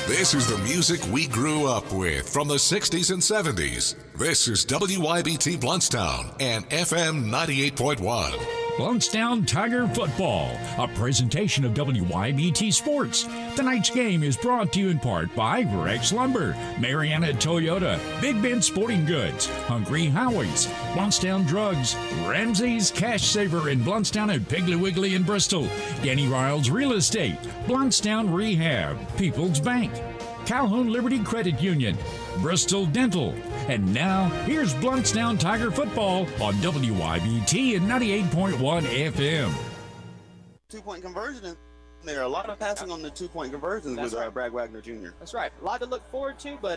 This is the music we grew up with from the 60s and 70s. This is WYBT Blountstown and FM 98.1. Blountstown Tiger Football, a presentation of WYBT Sports. Tonight's game is brought to you in part by Rex Lumber, Mariana Toyota, Big Ben Sporting Goods, Hungry Howie's, Blountstown Drugs, Ramsey's Cash Saver in Blountstown and Piggly Wiggly in Bristol, Danny Riles Real Estate, Blountstown Rehab, People's Bank, Calhoun Liberty Credit Union, Bristol Dental. And now, here's Blountstown Tiger Football on WYBT and 98.1 FM. Two-point conversion. There are a lot of passing on the two-point conversions with Brad Wagner Jr. That's right. A lot to look forward to, but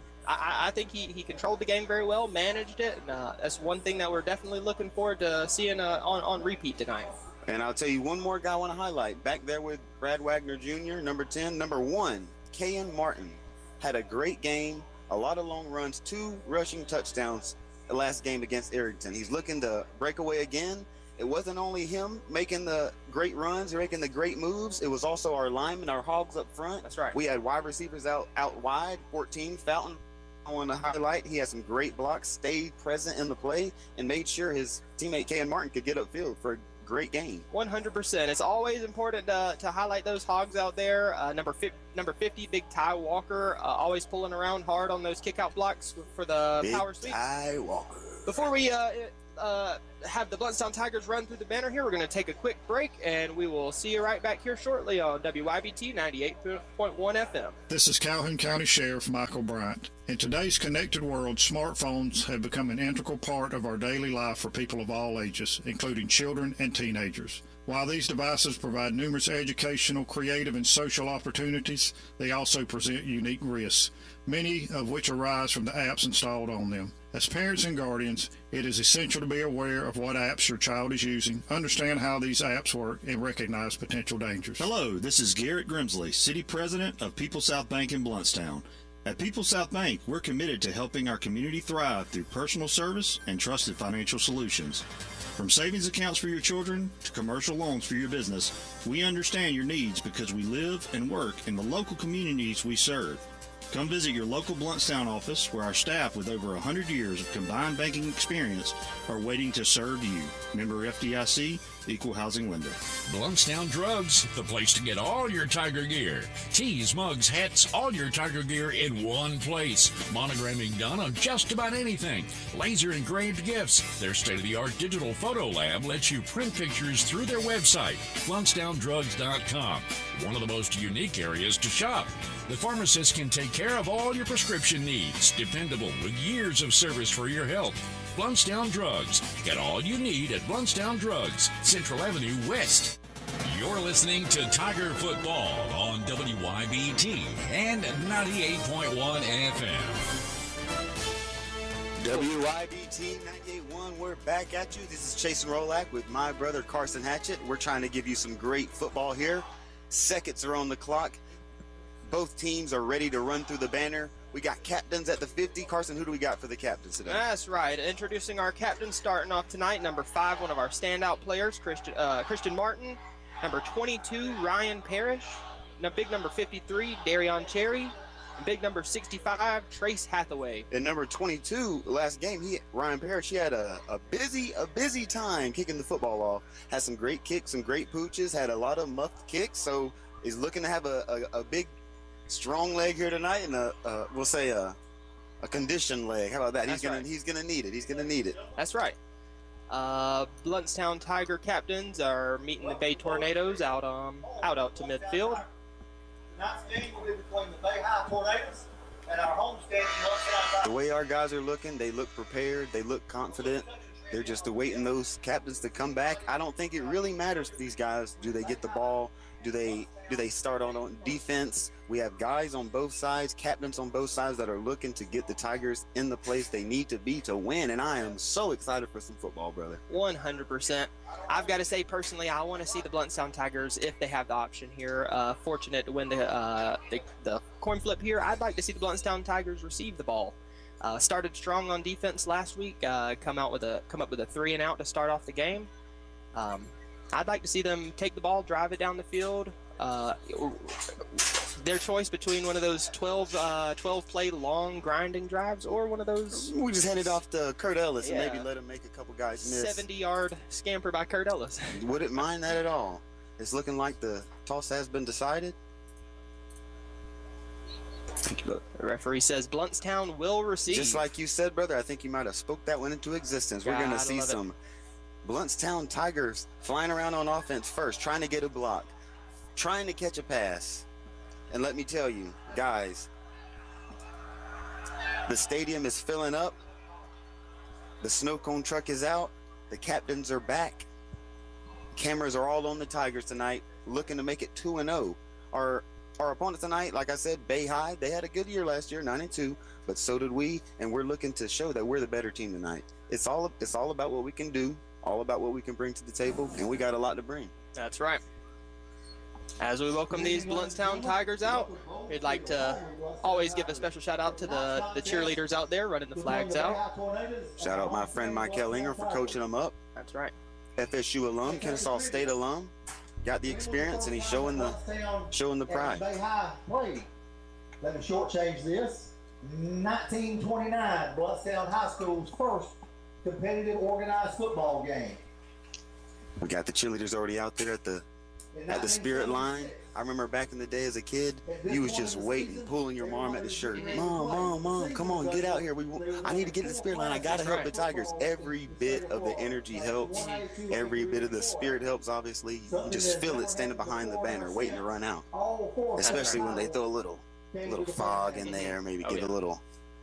I think he controlled the game very well, managed it, and that's one thing that we're definitely looking forward to seeing on repeat tonight. And I'll tell you one more guy I want to highlight. Back there with Brad Wagner Jr., number 10. Number 1, Kayan Martin. Had a great game. A lot of long runs, 2 rushing touchdowns the last game against Arrington. He's looking to break away again. It wasn't only him making the great runs or making the great moves. It was also our linemen, our hogs up front. That's right. We had wide receivers out wide, 14. Fountain, I want to highlight, he had some great blocks, stayed present in the play, and made sure his teammate Kayan Martin could get upfield for a great game. 100%. It's always important to highlight those hogs out there. Number 50, Big Ty Walker, always pulling around hard on those kick-out blocks for the Big power sweep. Ty Walker. Before we have the Blountstown Tigers run through the banner here, we're going to take a quick break, and we will see you right back here shortly on WYBT 98.1 FM. This is Calhoun County Sheriff Michael Bryant. In today's connected world, smartphones have become an integral part of our daily life for people of all ages, including children and teenagers. While these devices provide numerous educational, creative, and social opportunities, they also present unique risks, many of which arise from the apps installed on them. As parents and guardians, it is essential to be aware of what apps your child is using, understand how these apps work, and recognize potential dangers. Hello, this is Garrett Grimsley, City President of People's South Bank in Blountstown. At People's South Bank, we're committed to helping our community thrive through personal service and trusted financial solutions. From savings accounts for your children to commercial loans for your business, we understand your needs because we live and work in the local communities we serve. Come visit your local Blountstown office where our staff with over 100 years of combined banking experience are waiting to serve you. Member FDIC, Equal Housing Lender. Blountstown Drugs, the place to get all your Tiger gear. Tees, mugs, hats, all your Tiger gear in one place. Monogramming done on just about anything. Laser engraved gifts. Their state-of-the-art digital photo lab lets you print pictures through their website, BlountstownDrugs.com. One of the most unique areas to shop. The pharmacist can take care of all your prescription needs. Dependable with years of service for your health. Blountstown Drugs. Get all you need at Blountstown Drugs, Central Avenue West. You're listening to Tiger Football on WYBT and 98.1 FM. WYBT 98.1, we're back at you. This is Chase Rolak with my brother Carson Hatchett. We're trying to give you some great football here. Seconds are on the clock. Both teams are ready to run through the banner. We got captains at the 50. Carson, who do we got for the captains today? That's right. Introducing our captains starting off tonight. Number 5, one of our standout players, Christian Martin. Number 22, Ryan Parrish. Big number 53, Darion Cherry. And big number 65, Trace Hathaway. And number 22, last game, Ryan Parrish, he had a busy time kicking the football off. Had some great kicks, some great pooches, had a lot of muffed kicks. So he's looking to have a big, strong leg here tonight, and we'll say a conditioned leg. How about that? He's gonna need it. He's gonna need it. That's right. Blountstown Tiger captains are meeting the Bay Tornadoes out to midfield. Tonight's game will be between the Bay High Tornadoes and our homestead. The way our guys are looking, they look prepared. They look confident. They're just awaiting those captains to come back. I don't think it really matters to these guys. Do they get the ball? Do they start on defense? We have guys on both sides, captains on both sides that are looking to get the Tigers in the place they need to be to win, and I am so excited for some football, brother. 100%. I've got to say, personally, I want to see the Blountstown Tigers, if they have the option here, fortunate to win the coin flip here. I'd like to see the Blountstown Tigers receive the ball. Started strong on defense last week, come up with a 3-and-out to start off the game. I'd like to see them take the ball, drive it down the field, Their choice between one of those 12 play long grinding drives or one of those. We just hand it off to Kurt Ellis and Yeah. maybe let him make a couple guys miss. 70-yard scamper by Kurt Ellis. Wouldn't mind that at all. It's looking like the toss has been decided. The referee says Bluntstown will receive. Just like you said, brother, I think you might have spoke that one into existence. We're going to Gotta see love it. some Bluntstown Tigers flying around on offense first, trying to get a block, trying to catch a pass. And let me tell you, guys, the stadium is filling up. The snow cone truck is out. The captains are back. Cameras are all on the Tigers tonight, looking to make it 2-0. Our opponent tonight, like I said, Bay High, they had a good year last year, 9-2, but so did we, and we're looking to show that we're the better team tonight. It's all about what we can do, all about what we can bring to the table, and we got a lot to bring. That's right. As we welcome these Bluntstown Tigers out, we'd like to always give a special shout out to the cheerleaders out there running the flags out. Shout out my friend Michael Inger for coaching them up. That's right. FSU alum, Kennesaw State alum, got the experience, and he's showing the pride. Bay High played. Let me shortchange this. 1929, Bluntstown High School's first competitive organized football game. We got the cheerleaders already out there at the spirit line. I remember back in the day as a kid, you was just waiting, pulling your mom at the shirt. Mom, come on, get out here. I need to get to the spirit line. I got to help the Tigers. Every bit of the energy helps. Every bit of the spirit helps, obviously. You just feel it standing behind the banner, waiting to run out. Especially when they throw a little fog in there, maybe get a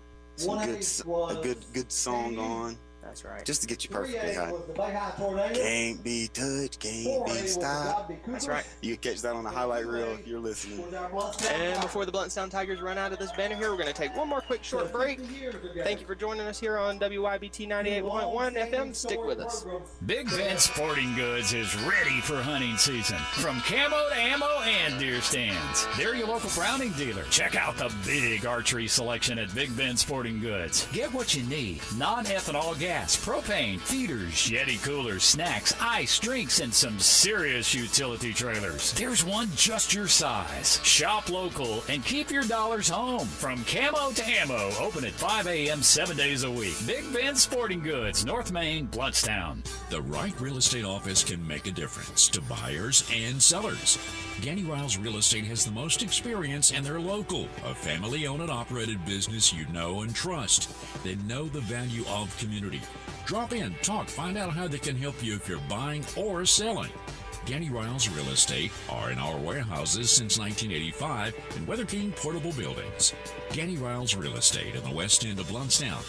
good song on. That's right. Just to get you perfectly high. High Can't be touched, can't be stopped. That's right. You can catch that on the highlight reel if you're listening. And before the Bluntstown Tigers run out of this banner here, we're going to take one more quick short break. Thank you for joining us here on WYBT 98.1 FM. Stick with us. Big Ben Sporting Goods is ready for hunting season. From camo to ammo and deer stands, they're your local Browning dealer. Check out the big archery selection at Big Ben Sporting Goods. Get what you need. Non-ethanol gas, propane, feeders, Yeti coolers, snacks, ice, drinks, and some serious utility trailers. There's one just your size. Shop local and keep your dollars home. From camo to ammo, open at 5 a.m. 7 days a week. Big Ben Sporting Goods, North Main, Bluntstown. The right real estate office can make a difference to buyers and sellers. Ganny Riles Real Estate has the most experience, and they're local. A family-owned and operated business you know and trust. They know the value of community. Drop in, talk, find out how they can help you if you're buying or selling. Ganny Riles Real Estate are in our warehouses since 1985 in Weather King Portable Buildings. Ganny Riles Real Estate in the west end of Bluntstown,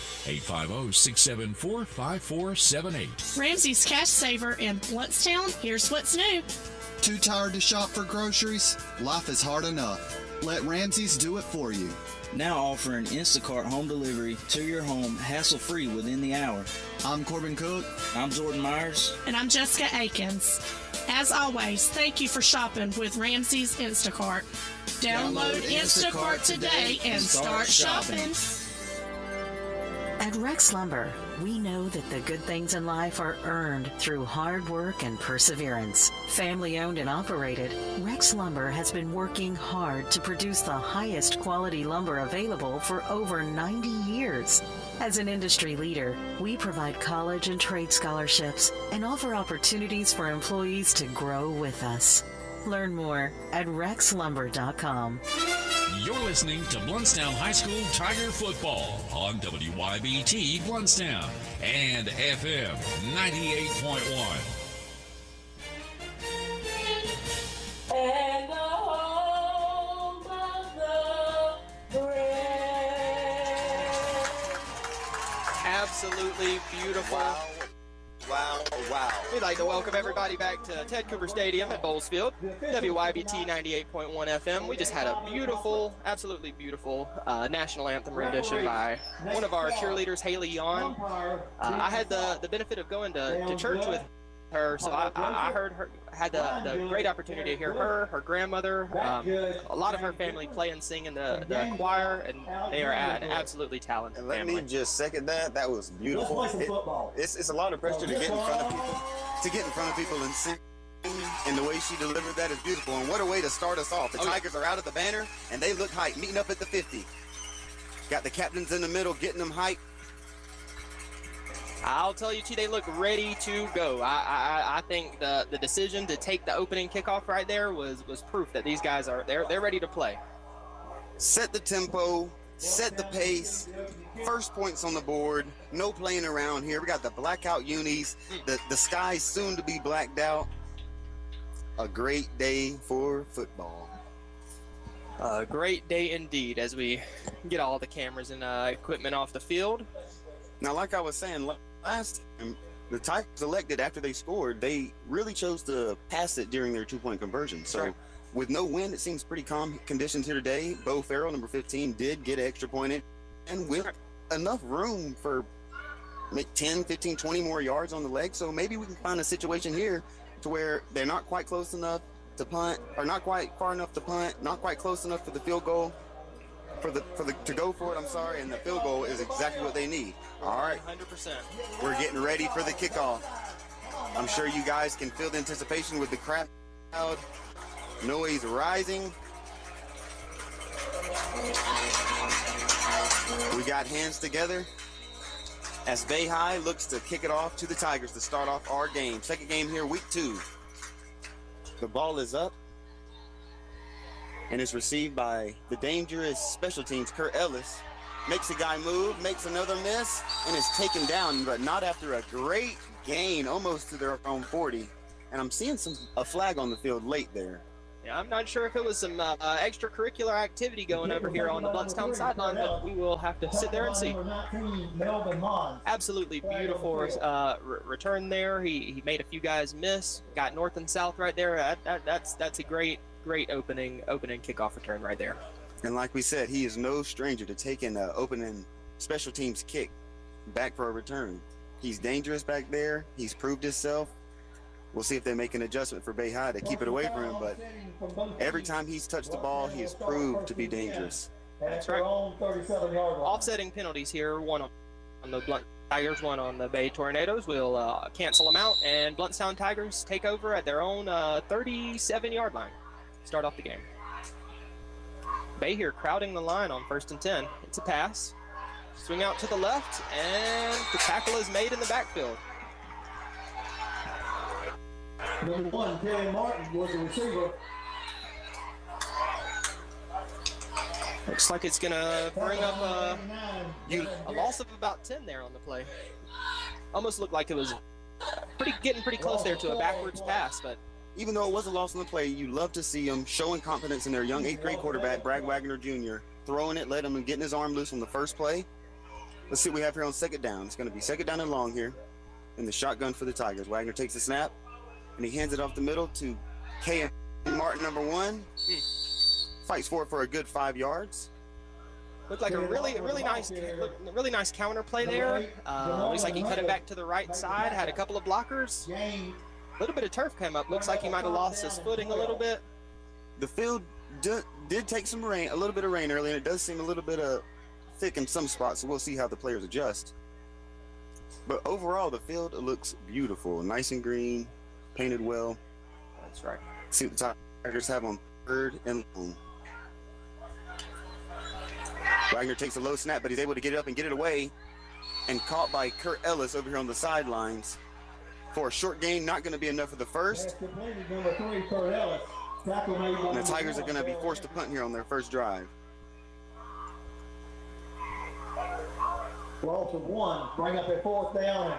850-674-5478. Ramsey's Cash Saver in Bluntstown. Here's what's new. Too tired to shop for groceries? Life is hard enough. Let Ramsey's do it for you. Now offering Instacart home delivery to your home hassle-free within the hour. I'm Corbin Cook. I'm Jordan Myers. And I'm Jessica Akins. As always, thank you for shopping with Ramsey's Instacart. Download Instacart today and start shopping. At Rex Lumber, we know that the good things in life are earned through hard work and perseverance. Family owned and operated, Rex Lumber has been working hard to produce the highest quality lumber available for over 90 years. As an industry leader, we provide college and trade scholarships and offer opportunities for employees to grow with us. Learn more at rexlumber.com. You're listening to Bluntstown High School Tiger Football on WYBT Bluntstown and FM 98.1. And the home of the brave. Absolutely beautiful. Wow. We'd like to welcome everybody back to Ted Cooper Stadium at Bowles Field, WYBT 98.1 FM. We just had a beautiful, absolutely beautiful national anthem rendition by one of our cheerleaders, Haley Yon. I had the benefit of going to church with her, so I heard her, had the great opportunity to hear her grandmother, a lot of her family play and sing in the choir, and they are an absolutely talented And let family. me just second that. That was beautiful. It's a lot of pressure to get in front of people, and sing in the way she delivered that is beautiful. And what a way to start us off. The Tigers are out at the banner, and they look hyped, meeting up at the 50. Got the captains in the middle, getting them hyped. I'll tell you, T, they look ready to go. I think the decision to take the opening kickoff right there was proof that these guys they're ready to play. Set the tempo, set the pace, first points on the board, no playing around here. We got the blackout unis, the sky's soon to be blacked out. A great day for football. A great day indeed as we get all the cameras and equipment off the field. Now, like I was saying last time, the Tigers elected after they scored, they really chose to pass it during their 2-point conversion. So right. With no wind, it seems pretty calm conditions here today. Bo Farrell, number 15, did get an extra point in, and with enough room for 10, 15, 20 more yards on the leg. So maybe we can find a situation here to where they're not quite close enough to punt, or not quite far enough to punt, not quite close enough for the field goal, to go for it, I'm sorry, and the field goal is exactly what they need. All right. 100%. We're getting ready for the kickoff. I'm sure you guys can feel the anticipation with the crowd. Noise rising. We got hands together as Bay High looks to kick it off to the Tigers to start off our game. Second game here, week 2. The ball is up, and it's received by the dangerous special teams. Kurt Ellis makes a guy move, makes another miss, and is taken down, but not after a great gain, almost to their own 40. And I'm seeing a flag on the field late there. Yeah, I'm not sure if it was some extracurricular activity going over here on the Bluntstown sideline, but we will have to sit there and see. Absolutely beautiful return there. He made a few guys miss, got north and south right there. That's a great opening kickoff return right there. And like we said, he is no stranger to taking an opening special teams kick back for a return. He's dangerous back there. He's proved himself. We'll see if they make an adjustment for Bay High to keep it away from him, but every time he's touched the ball, he has proved to be dangerous. That's right. Offsetting penalties here, one on the Blunt Tigers, one on the Bay Tornadoes. We'll cancel them out, and Bluntstown Tigers take over at their own 37-yard line. Start off the game. Bay here crowding the line on 1st and 10. It's a pass. Swing out to the left, and the tackle is made in the backfield. Number 1, Kay Martin was the receiver. Looks like it's going to bring up a loss of about 10 there on the play. Almost looked like it was getting pretty close there to a backwards pass, but even though it was a loss on the play, you love to see them showing confidence in their young 8th grade quarterback, Brad Wagner Jr., throwing it, letting him getting his arm loose on the first play. Let's see what we have here on second down. It's going to be second down and long here in the shotgun for the Tigers. Wagner takes the snap, and he hands it off the middle to Kay Martin, number 1. Fights for it for a good 5 yards. Looked like a really nice counter play there. Looks like he cut it back to the right side, had a couple of blockers. A little bit of turf came up. Looks like he might have lost his footing a little bit. The field did take some rain, a little bit of rain early, and it does seem a little bit thick in some spots, so we'll see how the players adjust. But overall, the field looks beautiful, nice and green, painted well. That's right. See what the Tigers have on 3rd and long. Wagner takes a low snap, but he's able to get it up and get it away, and caught by Kurt Ellis over here on the sidelines for a short gain. Not going to be enough for the first. Number 3, Kurt Ellis. And the Tigers are going to be forced to punt here on their first drive. Loss of 1. Bring up a 4th down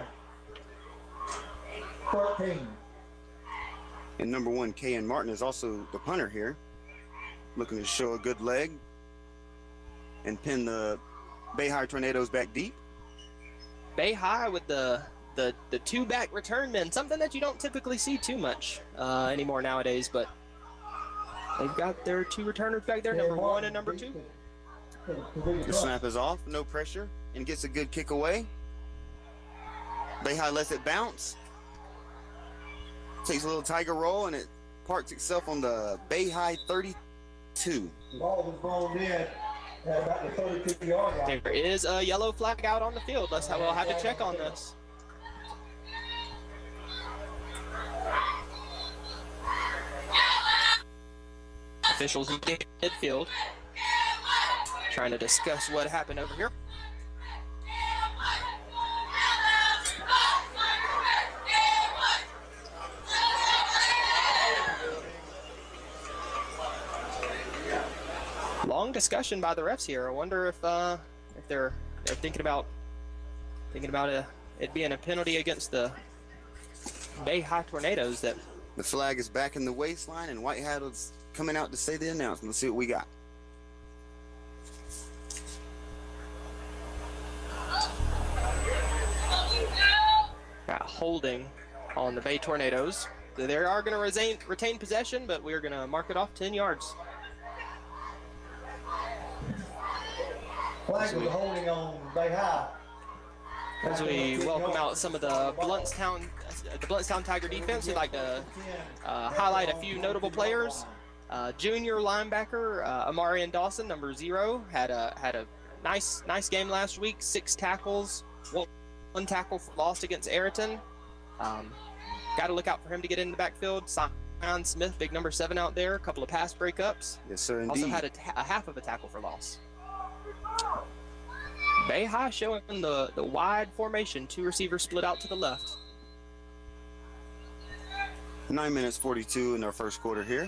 and 13. And number 1, Kay Martin, is also the punter here, looking to show a good leg and pin the Bay High Tornadoes back deep. Bay High with the 2-back return men, something that you don't typically see too much anymore nowadays, but they've got their 2 returners back there, number 1 and number 2. The snap is off, no pressure, and gets a good kick away. Bay High lets it bounce. Takes a little Tiger roll, and it parks itself on the Bay High 32. The ball was thrown in at about the 32-yard line. There is a yellow flag out on the field. We'll have to check on this. Officials in midfield trying to discuss what happened over here. Long discussion by the refs here. I wonder if they're thinking about it being a penalty against the Bay High Tornadoes. That the flag is back in the waistline, and White Hattle's coming out to say the announcement. Let's see what we got. Got holding on the Bay Tornadoes. They are going to retain possession, but we're going to mark it off 10 yards. Flag was holding on Bay High. As we welcome out some of the Bluntstown Tiger defense, we'd like to highlight a few notable players. Junior linebacker Amarian Dawson, number 0, had a nice game last week. 6 tackles, one tackle for loss against Ayrton. Got to look out for him to get in the backfield. Sion Smith, big number 7 out there. A couple of pass breakups. Yes, sir. Indeed. Also had a half of a tackle for loss. Bay High showing the wide formation. 2 receivers split out to the left. 9 minutes 42 in our first quarter here.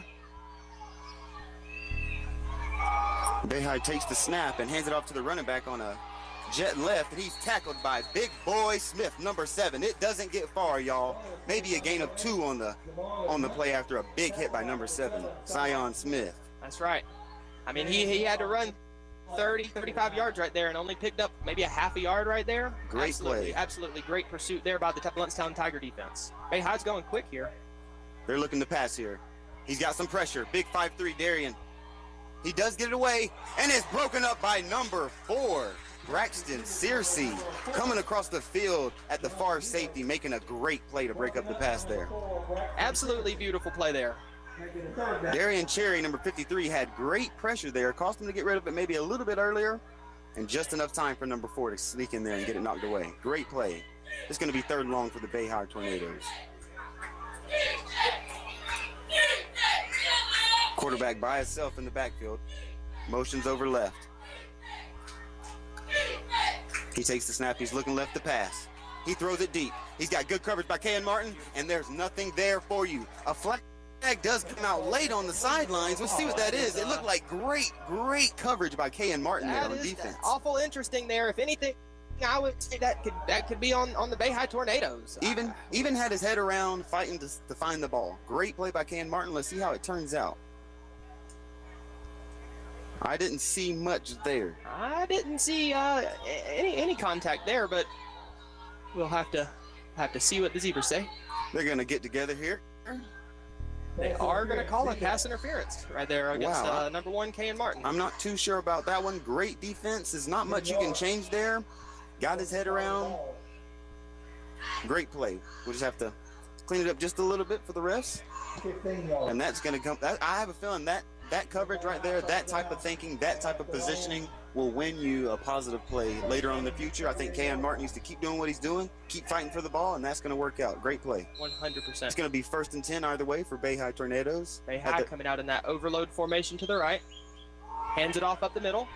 Bay High takes the snap and hands it off to the running back on a jet left, and he's tackled by Big Boy Smith, number 7. It doesn't get far, y'all. Maybe a gain of 2 on the play after a big hit by number 7, Sion Smith. That's right. I mean, he had to run 35 yards right there and only picked up maybe a half a yard right there. Great play. Absolutely great pursuit there by the Bluntstown Tiger defense. Bay High's going quick here. They're looking to pass here. He's got some pressure. Big 5'3" Darian. He does get it away, and it's broken up by number 4, Braxton Searcy, coming across the field at the far safety, making a great play to break up the pass there. Absolutely beautiful play there. Darian Cherry, number 53, had great pressure there. Cost him to get rid of it maybe a little bit earlier, and just enough time for number 4 to sneak in there and get it knocked away. Great play. It's going to be 3rd and long for the Bay High Tornadoes. Quarterback by himself in the backfield. Motions over left. He takes the snap. He's looking left to pass. He throws it deep. He's got good coverage by Kayan Martin, and there's nothing there for you. A flag does come out late on the sidelines. We'll see what that is. It looked like great coverage by Kayan Martin there on defense. Awful interesting there. If anything, I would say that could be on the Bay High Tornadoes. Even had his head around fighting to find the ball. Great play by Kayan Martin. Let's see how it turns out. I didn't see much there. I didn't see any contact there, but we'll have to see what the Zebras say. They're going to get together here. They are going to call a pass interference right there against number 1, Kayan Martin. I'm not too sure about that one. Great defense. There's not much you can change there. Got his head around. Great play. We'll just have to clean it up just a little bit for the refs. And that's going to come. I have a feeling that coverage right there, that type of thinking, that type of positioning will win you a positive play later on in the future. I think Kayan Martin needs to keep doing what he's doing, keep fighting for the ball, and that's going to work out. Great play. 100%. It's going to be 1st and 10 either way for Bay High Tornadoes. Bay High coming out in that overload formation to the right. Hands it off up the middle.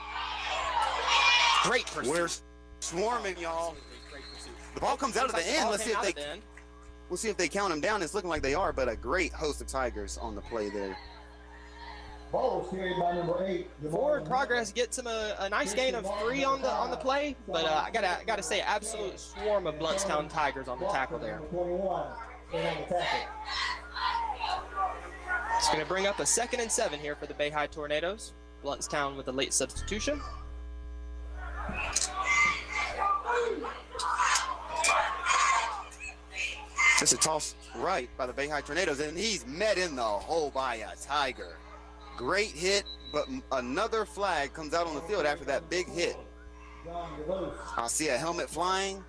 Great pursuit. We're swarming, y'all. The ball comes out of the end. Let's see if we'll see if they count them down. It's looking like they are, but a great host of Tigers on the play there. Ball was carried by number 8. Forward Progress gets him a nice gain of 3 on the play, but I gotta say, absolute swarm of Bluntstown Tigers on the tackle there. 21. It's going to bring up a 2nd and 7 here for the Bay High Tornadoes. Bluntstown with a late substitution. Just a toss right by the Bay High Tornadoes, and he's met in the hole by a Tiger. Great hit, but another flag comes out on the field after that big hit. I see a helmet flying.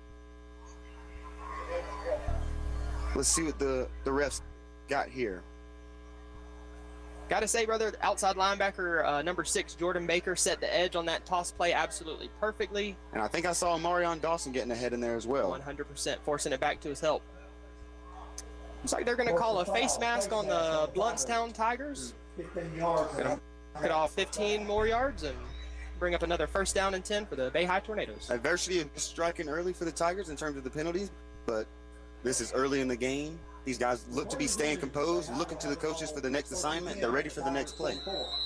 Let's see what the refs got here. Got to say, brother, outside linebacker number 6, Jordan Baker, set the edge on that toss play absolutely perfectly. And I think I saw Marion Dawson getting ahead in there as well. 100%, forcing it back to his help. Looks like they're going to call a face mask on the Bluntstown Tigers. 15 yards. Get off 15 more yards and bring up another first down and 10 for the Bay High Tornadoes. Adversity is striking early for the Tigers in terms of the penalties, but this is early in the game. These guys look to be staying composed, looking to the coaches for the next assignment. They're ready for the next play.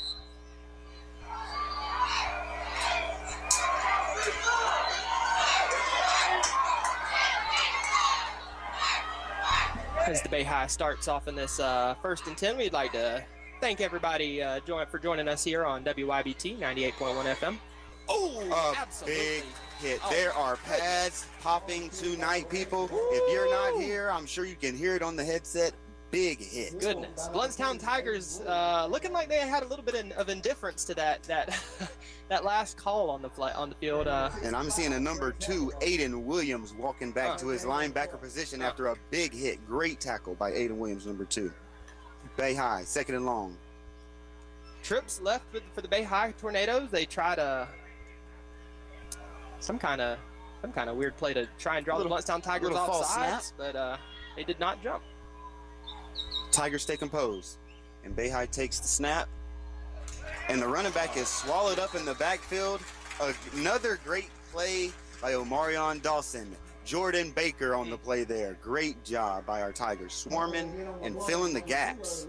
As the Bay High starts off in this first and 10, we'd like to thank everybody for joining us here on WYBT 98.1 FM. Oh, absolutely. Big hit. There are pads popping tonight, people. If you're not here, I'm sure you can hear it on the headset. Big hit. Goodness. Blountstown Tigers looking like they had a little bit of indifference to that that last call on the field. And I'm seeing a number 2, Aiden Williams, walking back to his linebacker position after a big hit. Great tackle by Aiden Williams, number 2. Bay High, second and long. Trips left for the Bay High Tornadoes. They tried some kind of weird play to try and draw the Blountstown Tigers off sides, but they did not jump. Tigers stay composed, and Bay High takes the snap, and the running back is swallowed up in the backfield. Another great play by Omarion Dawson. Jordan Baker on the play there. Great job by our Tigers, swarming and filling the gaps.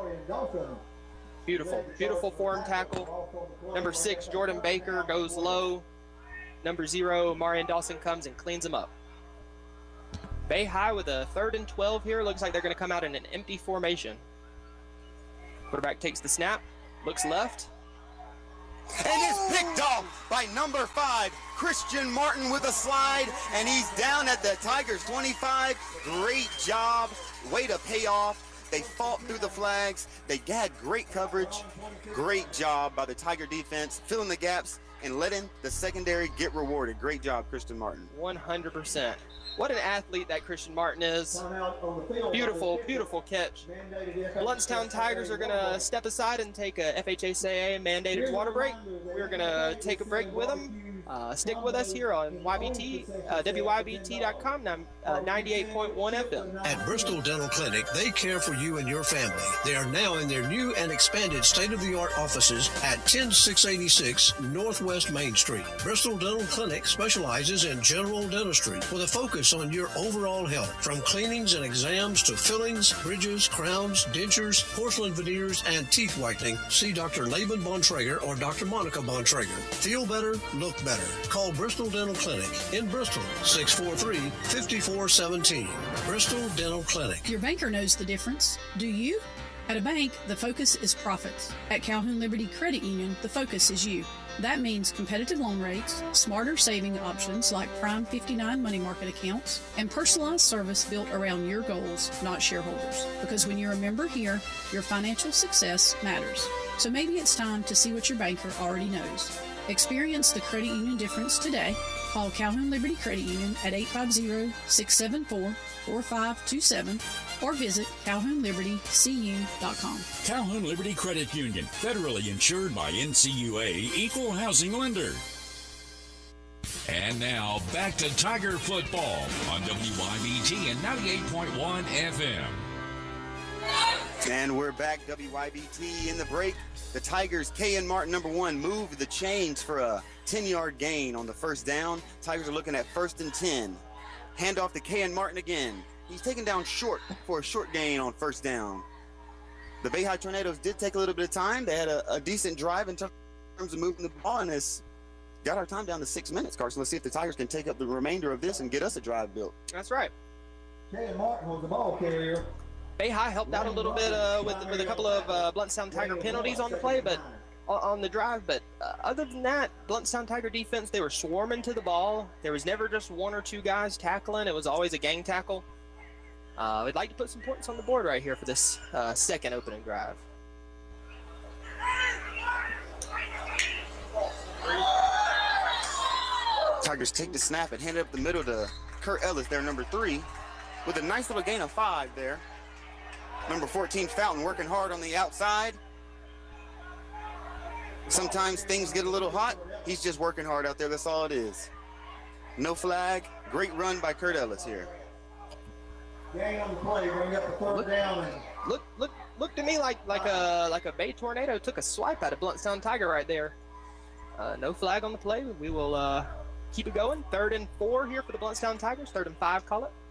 Beautiful form tackle. Number 6, Jordan Baker, goes low. Number 0, Omarion Dawson, comes and cleans him up. Bay High with a 3rd and 12 here. Looks like they're going to come out in an empty formation. Quarterback takes the snap, looks left. And is picked off by number 5, Christian Martin, with a slide, and he's down at the Tigers 25. Great job. Way to pay off. They fought through the flags. They had great coverage. Great job by the Tiger defense, filling the gaps and letting the secondary get rewarded. Great job, Christian Martin. 100%. What an athlete that Christian Martin is. Beautiful catch. Blountstown Tigers are going to step aside and take a FHSAA mandated water break. We're going to take a break with them. Stick with us here on YBT, WYBT.com, 98.1 FM. At Bristol Dental Clinic, they care for you and your family. They are now in their new and expanded state-of-the-art offices at 10686 Northwest Main Street. Bristol Dental Clinic specializes in general dentistry with a focus on your overall health, from cleanings and exams to fillings, bridges, crowns, dentures, porcelain veneers, and teeth whitening. See Dr. Laban Bontrager or Dr. Monica Bontrager. Feel better, look better. Call Bristol Dental Clinic in Bristol, 643-5417. Bristol Dental Clinic. Your banker knows the difference. Do you? At a bank, the focus is profits. At Calhoun Liberty Credit Union, the focus is you. That means competitive loan rates, smarter saving options like Prime 59 money market accounts, and personalized service built around your goals, not shareholders. Because when you're a member here, your financial success matters. So maybe it's time to see what your banker already knows. Experience the credit union difference today. Call Calhoun Liberty Credit Union at 850-674-4527 or visit CalhounLibertyCU.com. Calhoun Liberty Credit Union, federally insured by NCUA, equal housing lender. And now back to Tiger football on WYBT and 98.1 FM. And we're back, WYBT. In the break, the Tigers, K.N. Martin, number 1, moved the chains for a 10-yard gain on the first down. Tigers are looking at 1st and 10. Hand off to K.N. Martin again. He's taken down short for a short gain on 1st down. The Bay High Tornadoes did take a little bit of time. They had a decent drive in terms of moving the ball, and it's got our time down to 6 minutes, Carson. Let's see if the Tigers can take up the remainder of this and get us a drive built. That's right. K.N. Martin was the ball carrier. Bay High helped out a little bit with a couple of Blountstown Tiger penalties on the play, but on the drive. But other than that, Blountstown Tiger defense, they were swarming to the ball. There was never just 1 or 2 guys tackling. It was always a gang tackle. We'd like to put some points on the board right here for this second opening drive. Tigers take the snap and hand it up the middle to Kurt Ellis, their number 3, with a nice little gain of 5 there. Number 14, Fountain, working hard on the outside. Sometimes things get a little hot. He's just working hard out there. That's all it is. No flag. Great run by Kurt Ellis here. Gain on the play, bring up the 3rd down. looked to me like a Bay Tornado took a swipe at a Bluntstown Tiger right there. No flag on the play. We will keep it going. 3rd and 4 here for the Bluntstown Tigers. 3rd and 5, call it.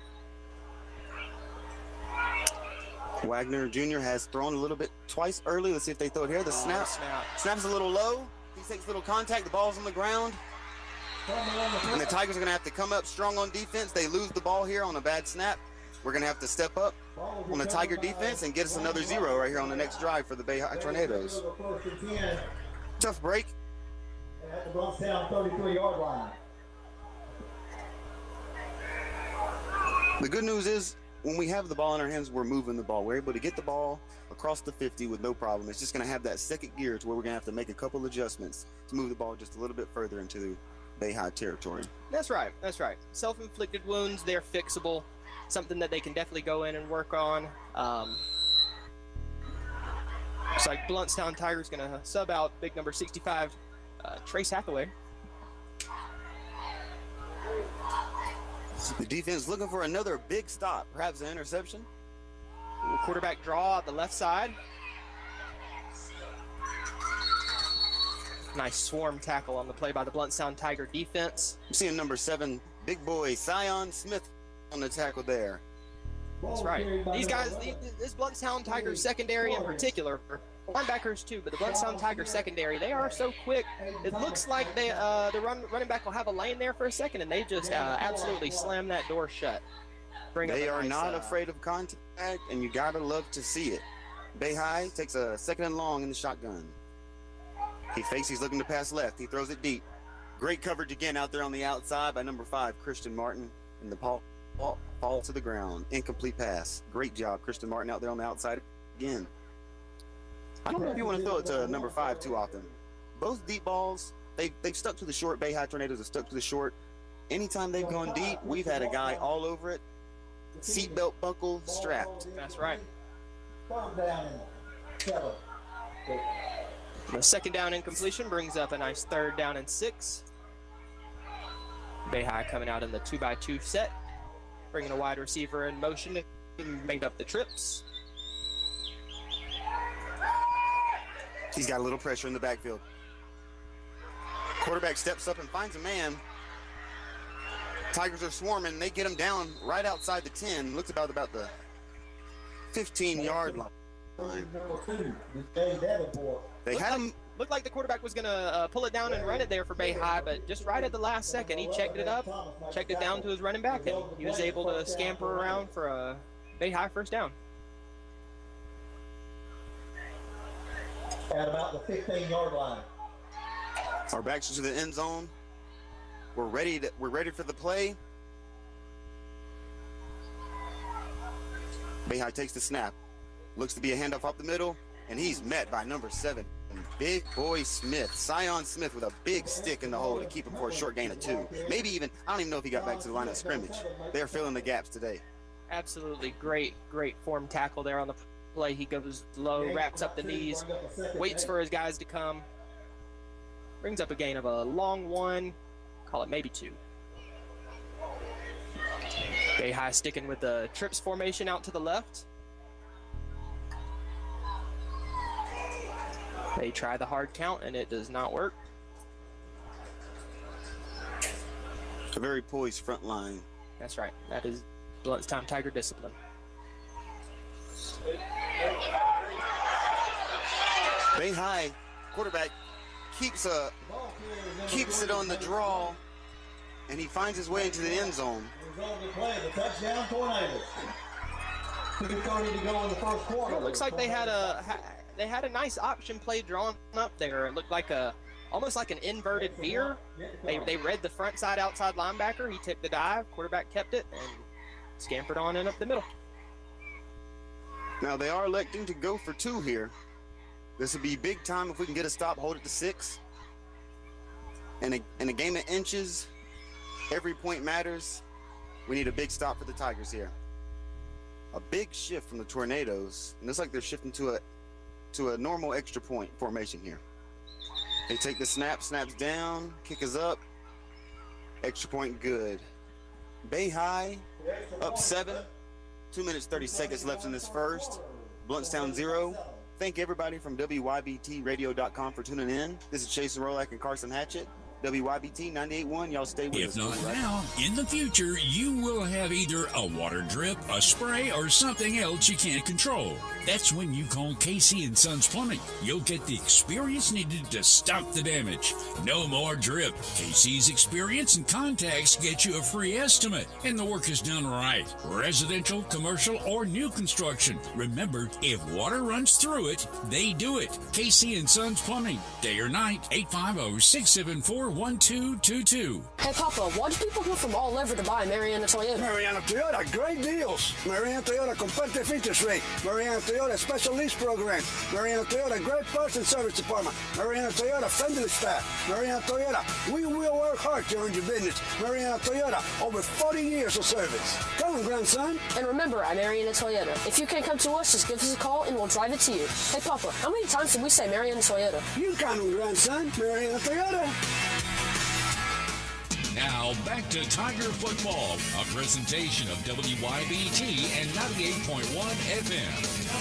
Wagner Jr. has thrown a little bit twice early. Let's see if they throw it here. The snap. Snap's a little low. He takes a little contact. The ball's on the ground. And the Tigers are going to have to come up strong on defense. They lose the ball here on a bad snap. We're going to have to step up on the Tiger defense and get us another 0 right here on the next drive for the Bay High Tornadoes. Tough break. At the Bluntstown 33-yard line. The good news is, when we have the ball in our hands, we're moving the ball. We're able to get the ball across the 50 with no problem. It's just going to have that second gear to where we're going to have to make a couple adjustments to move the ball just a little bit further into Bay High territory. That's right. That's right. Self-inflicted wounds, they're fixable. Something that they can definitely go in and work on. Looks like Bluntstown Tigers going to sub out big number 65, Trace Hathaway. The defense looking for another big stop, perhaps an interception. Quarterback draw at the left side. Nice swarm tackle on the play by the Bluntstown Tiger defense. I'm seeing number 7, big boy Sion Smith on the tackle there. That's right. These guys, this Bluntstown Tiger secondary in particular, linebackers too, but the Bluntstown Tiger secondary, they are so quick. It looks like the running back will have a lane there for a second, and they just absolutely slam that door shut. They are not afraid of contact, and you gotta love to see it. Bay High takes a 2nd and long in the shotgun. He fakes, he's looking to pass left. He throws it deep. Great coverage again out there on the outside by number 5, Christian Martin, and the ball fall to the ground. Incomplete pass. Great job, Christian Martin out there on the outside again. I don't know if you want to throw it to number 5 too often. Both deep balls, they've stuck to the short. Bay High Tornadoes have stuck to the short. Anytime they've gone deep, we've had a guy all over it. Seatbelt buckle strapped. That's right. Down in 7. The 2nd down incompletion brings up a nice 3rd down and 6. Bay High coming out in the 2x2 set, bringing a wide receiver in motion and made up the trips. He's got a little pressure in the backfield. Quarterback steps up and finds a man. Tigers are swarming. They get him down right outside the 10. Looks about the 15-yard line. They had him. Looked like the quarterback was going to pull it down and run it there for Bay High, but just right at the last second, he checked it up, checked it down to his running back, and he was able to scamper around for a Bay High 1st down. At about the 15-yard line. Our backs to the end zone. We're ready for the play. Bay High takes the snap. Looks to be a handoff up the middle, and he's met by number 7, big boy Smith. Sion Smith with a big stick in the hole to keep him for a short gain of 2. Maybe even, I don't even know if he got back to the line of scrimmage. They're filling the gaps today. Absolutely great form tackle there on the play. He goes low, wraps up the knees, waits for his guys to come. Brings up a gain of a long 1, call it maybe 2. Bay High sticking with the trips formation out to the left. They try the hard count, and it does not work. A very poised front line. That's right. That is Bluntstown Tiger discipline. Bay High quarterback keeps it on the draw, and he finds his way into the end zone. The touchdown Tornadoes. 2:30 to go in the 1st quarter. It looks like they had a nice option play drawn up there. It looked like almost like an inverted veer. They read the front side outside linebacker. He took the dive. Quarterback kept it and scampered on in up the middle. Now they are electing to go for 2 here. This would be big time if we can get a stop, hold it to 6. In a game of inches, every point matters. We need a big stop for the Tigers here. A big shift from the Tornadoes, and it's like they're shifting to a normal extra point formation here. They take the snap, snaps down, kick is up, extra point good. Bay High up 7, 2 minutes 30 seconds left in this first. Bluntstown 0. Thank everybody from WYBTradio.com for tuning in. This is Jason Rolak and Carson Hatchett. WYBT 98.1. Y'all stay with us. If not now, in the future, you will have either a water drip, a spray, or something else you can't control. That's when you call Casey and Sons Plumbing. You'll get the experience needed to stop the damage. No more drip. Casey's experience and contacts get you a free estimate, and the work is done right. Residential, commercial, or new construction. Remember, if water runs through it, they do it. Casey and Sons Plumbing. Day or night, 850-674-1222. Hey, Papa, why do people come from all over to buy Mariana Toyota? Mariana Toyota, great deals. Mariana Toyota, competitive interest rate. Mariana Toyota, special lease program. Mariana Toyota, great parts and service department. Mariana Toyota, friendly staff. Mariana Toyota, we will work hard to earn your business. Mariana Toyota, over 40 years of service. Come on, grandson. And remember, at Mariana Toyota, if you can't come to us, just give us a call and we'll drive it to you. Hey, Papa, how many times did we say Mariana Toyota? You count them, grandson. Mariana Toyota. Now back to Tiger Football, a presentation of WYBT and 98.1 FM.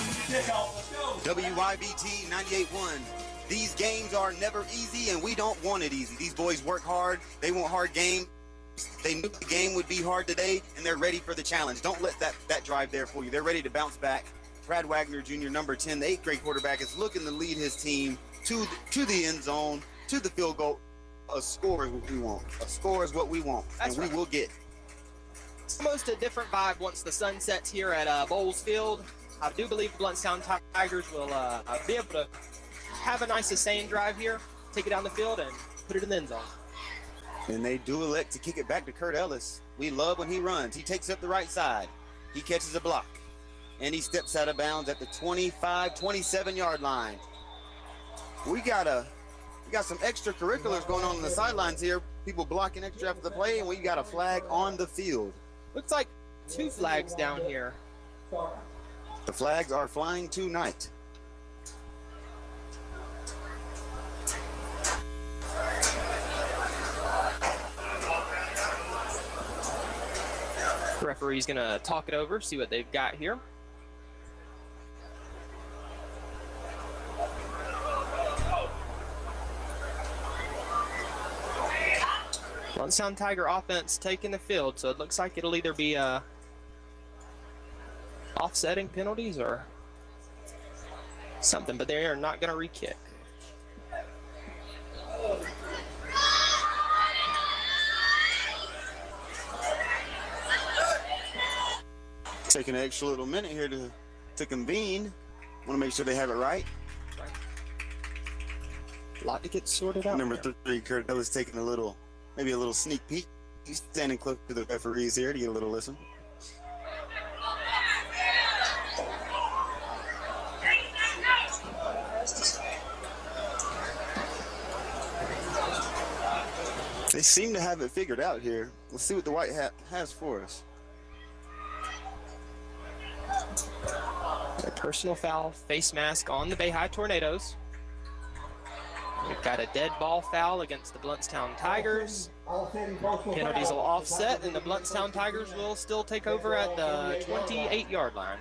WYBT 98.1. These games are never easy, and we don't want it easy. These boys work hard. They want hard games. They knew the game would be hard today, and they're ready for the challenge. Don't let that drive there for you. They're ready to bounce back. Brad Wagner Jr., number 10, the 8th grade quarterback, is looking to lead his team to the end zone, to the field goal. A score is what we want. A score is what we want, and we will get. It's almost a different vibe once the sun sets here at Bowles Field. I do believe the Bluntstown Tigers will be able to have a nice sustained drive here, take it down the field, and put it in the end zone. And they do elect to kick it back to Kurt Ellis. We love when he runs. He takes up the right side. He catches a block, and he steps out of bounds at the 25, 27-yard line. We got some extracurriculars going on the sidelines here. People blocking extra after the play, and we got a flag on the field. Looks like 2 flags down here. The flags are flying tonight. The referee's going to talk it over, see what they've got here. Bluntstown Tiger offense taking the field, so it looks like it'll either be offsetting penalties or something, but they are not going to re-kick. Taking an extra little minute here to convene. Want to make sure they have it right. A lot to get sorted out. Number 3, Kurt Ellis, taking maybe a little sneak peek. He's standing close to the referees here to get a little listen. They seem to have it figured out here. Let's see what the white hat has for us. A personal foul, face mask on the Bay High Tornadoes. We've got a dead ball foul against the Bluntstown Tigers. Penalties will offset, and the Bluntstown Tigers will still take over at the 28-yard line.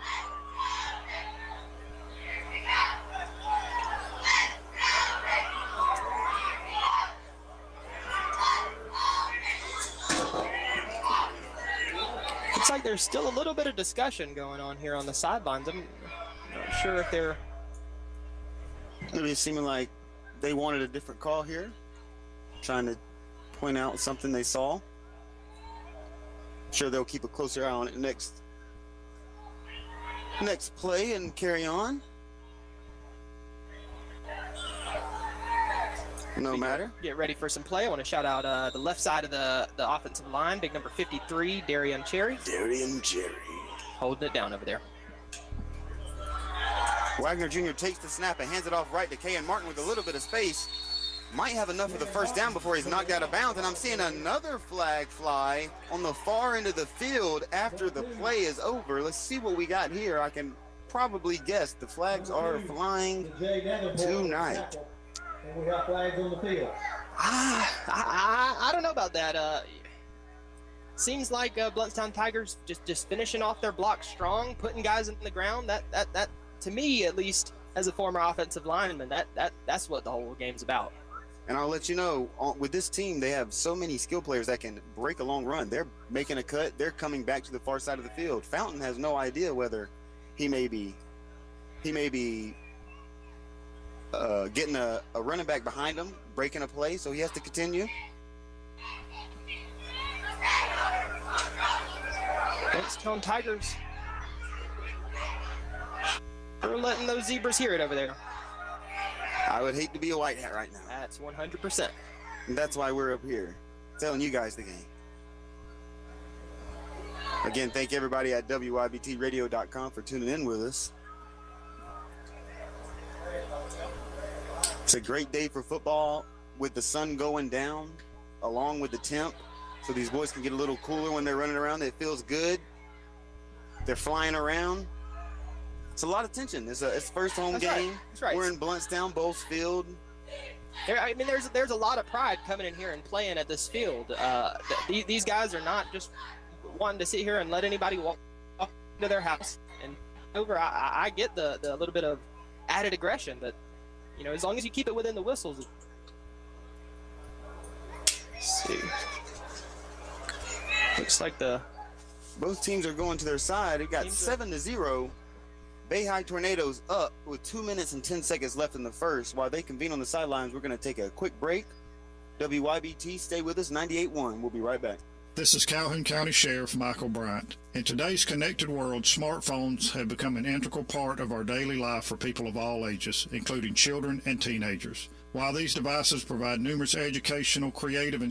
Looks like there's still a little bit of discussion going on here on the sidelines. I'm not sure if they're... Maybe it's seeming like they wanted a different call here, trying to point out something they saw. I'm sure they'll keep a closer eye on it next play and carry on. No matter. Get ready for some play. I want to shout out the left side of the offensive line, big number 53, Darian Cherry. Darian Cherry. Holding it down over there. Wagner Jr. takes the snap and hands it off right to Kayan Martin with a little bit of space. Might have enough of the first down before he's knocked out of bounds, and I'm seeing another flag fly on the far end of the field after the play is over. Let's see what we got here. I can probably guess the flags are flying tonight. And we have flags on the field. I don't know about that. seems like Bluntstown Tigers just finishing off their block strong, putting guys in the ground. That to me, at least as a former offensive lineman, that's what the whole game's about. And I'll let you know, with this team, they have so many skill players that can break a long run. They're making a cut. They're coming back to the far side of the field. Fountain has no idea whether he may be getting a running back behind him, breaking a play, so he has to continue. Bluntstown Tigers. We're letting those zebras hear it over there. I would hate to be a white hat right now. That's 100%. And that's why we're up here, telling you guys the game. Again, thank everybody at WYBTradio.com for tuning in with us. It's a great day for football with the sun going down along with the temp, so these boys can get a little cooler when they're running around. It feels good. They're flying around. It's a lot of tension. It's first home game. That's right. We're in Bluntstown, Bowles Field. There's a lot of pride coming in here and playing at this field. These guys are not just wanting to sit here and let anybody walk into their house and over. I get the little bit of added aggression, but as long as you keep it within the whistles. Let's see. Looks like both teams are going to their side. It got 7-0. Bay High Tornadoes up with 2 minutes and 10 seconds left in the first. While they convene on the sidelines, we're going to take a quick break. WYBT, stay with us, 98.1. We'll be right back. This is Calhoun County Sheriff Michael Bryant. In today's connected world, smartphones have become an integral part of our daily life for people of all ages, including children and teenagers. While these devices provide numerous educational, creative, and